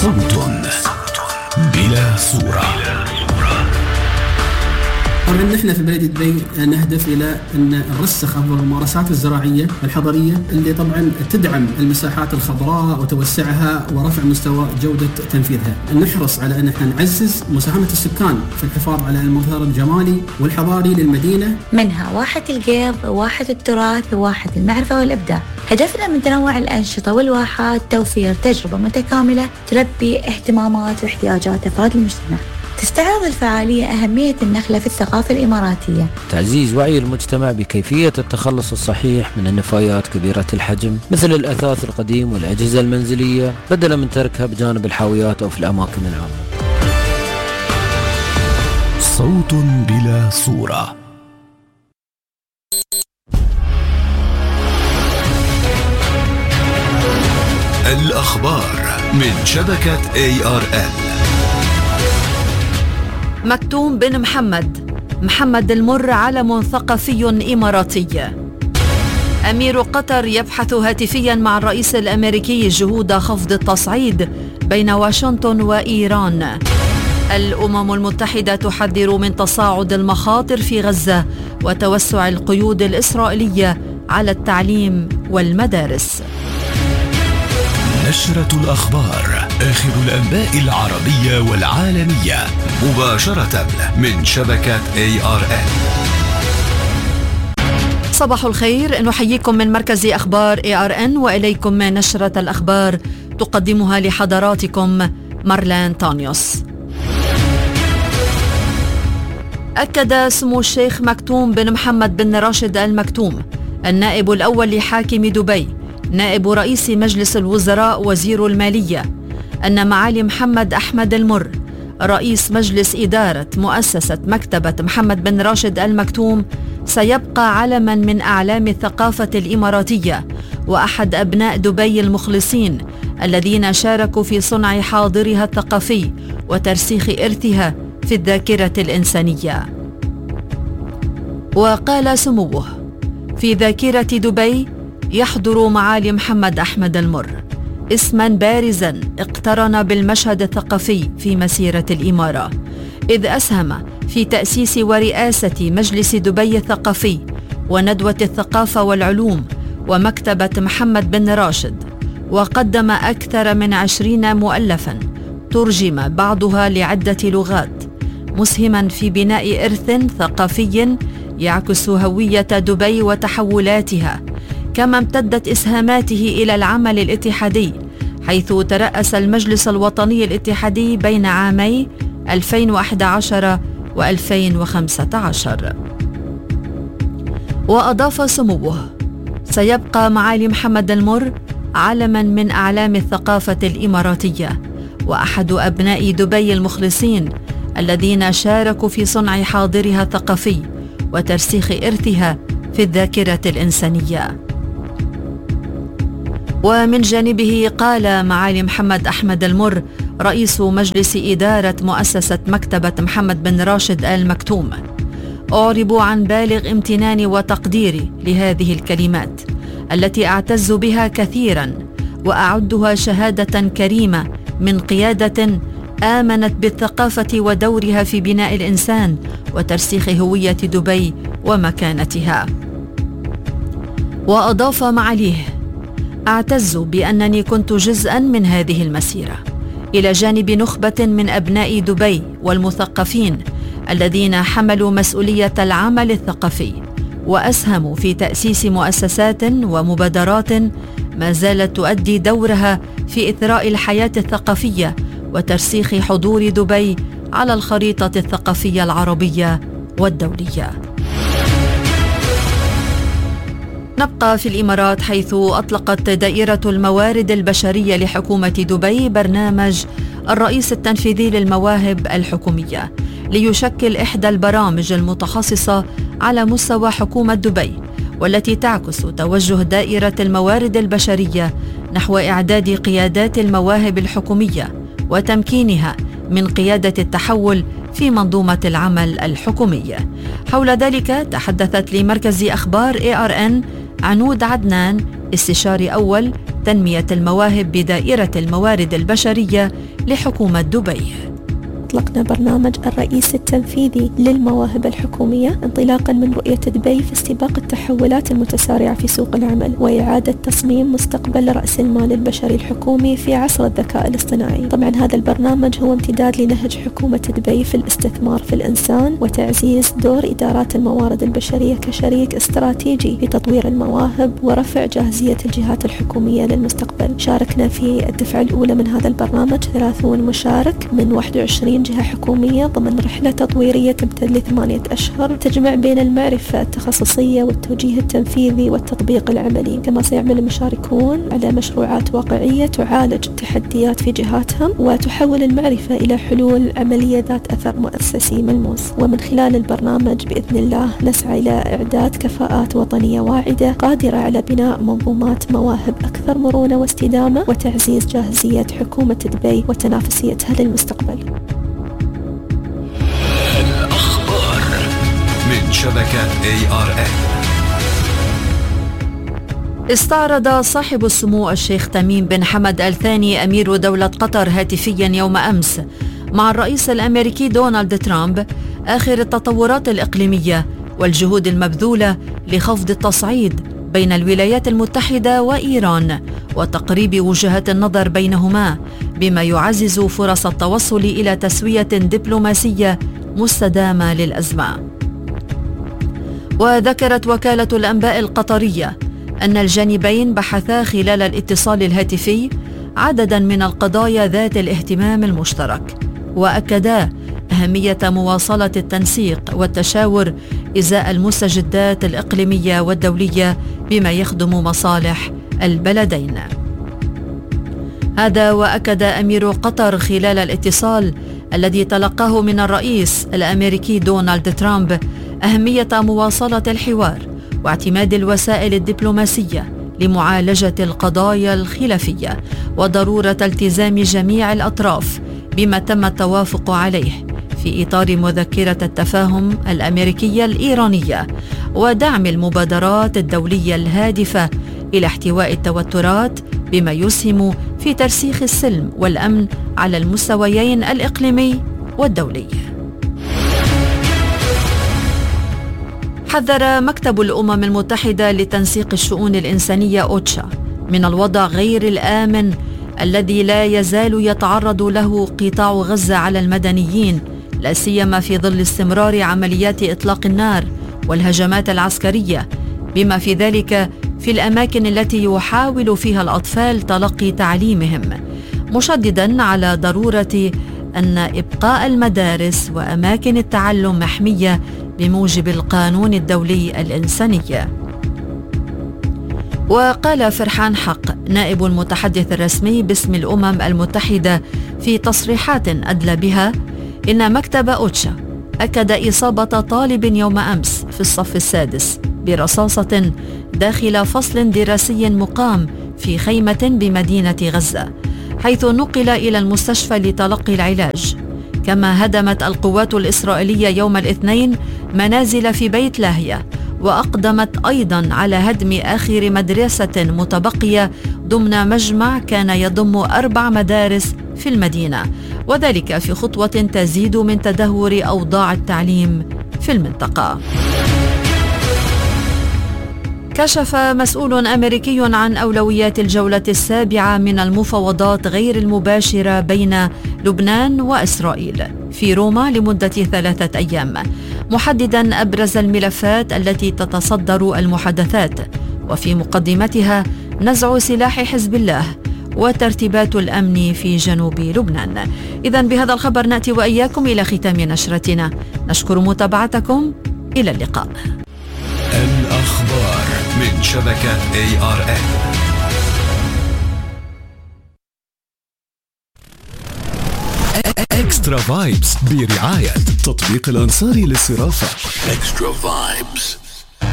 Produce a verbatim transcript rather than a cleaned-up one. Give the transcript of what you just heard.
صوت بلا صورة. طبعا نحن في بلدية دبي نهدف إلى أن نرسخ أفضل الممارسات الزراعية الحضرية اللي طبعا تدعم المساحات الخضراء وتوسعها ورفع مستوى جودة تنفيذها. نحرص على أن احنا نعزز مساهمة السكان في الحفاظ على المظهر الجمالي والحضاري للمدينة، منها واحة القيض، واحة التراث، واحة المعرفة والإبداع. هدفنا من تنوع الأنشطة والواحات توفير تجربة متكاملة تلبي اهتمامات واحتياجات أفراد المجتمع. تستعرض الفعالية أهمية النخلة في الثقافة الإماراتية، تعزيز وعي المجتمع بكيفية التخلص الصحيح من النفايات كبيرة الحجم مثل الأثاث القديم والأجهزة المنزلية بدلا من تركها بجانب الحاويات أو في الأماكن العامة. صوت بلا صورة. الأخبار من شبكة إيه آر إل. مكتوم بن محمد محمد المر علم ثقافي إماراتي. أمير قطر يبحث هاتفيا مع الرئيس الأمريكي جهود خفض التصعيد بين واشنطن وإيران. الأمم المتحدة تحذر من تصاعد المخاطر في غزة وتوسع القيود الإسرائيلية على التعليم والمدارس. نشرة الأخبار، آخر الأنباء العربية والعالمية مباشرة من شبكة إيه آر إل. صباح الخير، نحييكم من مركز أخبار إيه آر إن وإليكم نشرة الأخبار تقدمها لحضراتكم مارلان تانيوس. أكد سمو الشيخ مكتوم بن محمد بن راشد آل مكتوم النائب الأول لحاكم دبي نائب رئيس مجلس الوزراء وزير المالية أن معالي محمد أحمد المر رئيس مجلس إدارة مؤسسة مكتبة محمد بن راشد آل مكتوم سيبقى علما من أعلام الثقافة الإماراتية وأحد أبناء دبي المخلصين الذين شاركوا في صنع حاضرها الثقافي وترسيخ إرثها في الذاكرة الإنسانية. وقال سموه: في ذاكرة دبي يحضر معالي محمد أحمد المر اسما بارزا اقترن بالمشهد الثقافي في مسيرة الإمارة، إذ أسهم في تأسيس ورئاسة مجلس دبي الثقافي وندوة الثقافة والعلوم ومكتبة محمد بن راشد، وقدم أكثر من عشرين مؤلفا ترجم بعضها لعدة لغات، مسهما في بناء إرث ثقافي يعكس هوية دبي وتحولاتها. كما امتدت إسهاماته إلى العمل الاتحادي، حيث ترأس المجلس الوطني الاتحادي بين عامي ألفين وأحد عشر وألفين وخمسة عشر. وأضاف سموه: سيبقى معالي محمد المر علما من أعلام الثقافة الإماراتية وأحد أبناء دبي المخلصين الذين شاركوا في صنع حاضرها الثقافي وترسيخ إرثها في الذاكرة الإنسانية. ومن جانبه قال معالي محمد أحمد المر رئيس مجلس إدارة مؤسسة مكتبة محمد بن راشد آل مكتوم: أعرب عن بالغ امتناني وتقديري لهذه الكلمات التي أعتز بها كثيرا وأعدها شهادة كريمة من قيادة آمنت بالثقافة ودورها في بناء الإنسان وترسيخ هوية دبي ومكانتها. وأضاف معاليه: أعتز بأنني كنت جزءا من هذه المسيرة إلى جانب نخبة من أبناء دبي والمثقفين الذين حملوا مسؤولية العمل الثقافي وأسهموا في تأسيس مؤسسات ومبادرات ما زالت تؤدي دورها في إثراء الحياة الثقافية وترسيخ حضور دبي على الخريطة الثقافية العربية والدولية. نبقى في الإمارات، حيث أطلقت دائرة الموارد البشرية لحكومة دبي برنامج الرئيس التنفيذي للمواهب الحكومية ليشكل إحدى البرامج المتخصصة على مستوى حكومة دبي، والتي تعكس توجه دائرة الموارد البشرية نحو إعداد قيادات المواهب الحكومية وتمكينها من قيادة التحول في منظومة العمل الحكومية. حول ذلك تحدثت لمركز أخبار إيه آر إن عنود عدنان استشاري أول تنمية المواهب بدائرة الموارد البشرية لحكومة دبي. أطلقنا برنامج الرئيس التنفيذي للمواهب الحكومية انطلاقا من رؤية دبي في استباق التحولات المتسارعة في سوق العمل وإعادة تصميم مستقبل رأس المال البشري الحكومي في عصر الذكاء الاصطناعي. طبعا هذا البرنامج هو امتداد لنهج حكومة دبي في الاستثمار في الإنسان وتعزيز دور إدارات الموارد البشرية كشريك استراتيجي في تطوير المواهب ورفع جاهزية الجهات الحكومية للمستقبل. شاركنا في الدفعة الأولى من هذا البرنامج ثلاثون مشارك من واحد وعشرين جهة حكومية ضمن رحلة تطويرية تمتد لثمانية أشهر تجمع بين المعرفة التخصصية والتوجيه التنفيذي والتطبيق العملي. كما سيعمل المشاركون على مشروعات واقعية تعالج التحديات في جهاتهم وتحول المعرفة إلى حلول عملية ذات أثر مؤسسي ملموس. ومن خلال البرنامج بإذن الله نسعى إلى إعداد كفاءات وطنية واعدة قادرة على بناء منظومات مواهب أكثر مرونة واستدامة وتعزيز جاهزية حكومة دبي وتنافسيتها للمستقبل. الأخبار من شبكة إيه آر إن. استعرض صاحب السمو الشيخ تميم بن حمد آل ثاني أمير دولة قطر هاتفيا يوم أمس مع الرئيس الأمريكي دونالد ترامب آخر التطورات الإقليمية والجهود المبذولة لخفض التصعيد بين الولايات المتحدة وإيران وتقريب وجهات النظر بينهما بما يعزز فرص التوصل إلى تسوية دبلوماسية مستدامة للأزمة. وذكرت وكالة الأنباء القطرية أن الجانبين بحثا خلال الاتصال الهاتفي عددا من القضايا ذات الاهتمام المشترك وأكدا أهمية مواصلة التنسيق والتشاور إزاء المستجدات الإقليمية والدولية بما يخدم مصالح البلدين. هذا وأكد أمير قطر خلال الاتصال الذي تلقاه من الرئيس الأمريكي دونالد ترامب أهمية مواصلة الحوار واعتماد الوسائل الدبلوماسية لمعالجة القضايا الخلافية وضرورة التزام جميع الأطراف بما تم التوافق عليه في إطار مذكرة التفاهم الأمريكية الإيرانية ودعم المبادرات الدولية الهادفة إلى احتواء التوترات بما يسهم في ترسيخ السلم والأمن على المستويين الإقليمي والدولي. حذر مكتب الأمم المتحدة لتنسيق الشؤون الإنسانية أوتشا من الوضع غير الآمن الذي لا يزال يتعرض له قطاع غزة على المدنيين، لا سيما في ظل استمرار عمليات إطلاق النار والهجمات العسكرية، بما في ذلك في الأماكن التي يحاول فيها الأطفال تلقي تعليمهم، مشدداً على ضرورة أن إبقاء المدارس وأماكن التعلم محمية بموجب القانون الدولي الإنساني. وقال فرحان حق نائب المتحدث الرسمي باسم الأمم المتحدة في تصريحات أدلى بها إن مكتب أوتشا أكد إصابة طالب يوم أمس في الصف السادس برصاصة داخل فصل دراسي مقام في خيمة بمدينة غزة، حيث نقل إلى المستشفى لتلقي العلاج. كما هدمت القوات الإسرائيلية يوم الاثنين منازل في بيت لاهيا، وأقدمت أيضا على هدم آخر مدرسة متبقية ضمن مجمع كان يضم أربع مدارس في المدينة، وذلك في خطوة تزيد من تدهور أوضاع التعليم في المنطقة. كشف مسؤول أمريكي عن أولويات الجولة السابعة من المفاوضات غير المباشرة بين لبنان وإسرائيل في روما لمدة ثلاثة أيام، محددا أبرز الملفات التي تتصدر المحادثات، وفي مقدمتها نزع سلاح حزب الله وترتيبات الأمن في جنوب لبنان. إذن بهذا الخبر نأتي وإياكم إلى ختام نشرتنا، نشكر متابعتكم، إلى اللقاء. الأخبار من شبكة إيه آر إن. إكسترا فايبس برعاية تطبيق الأنصاري للصرافة. إكسترا فايبس.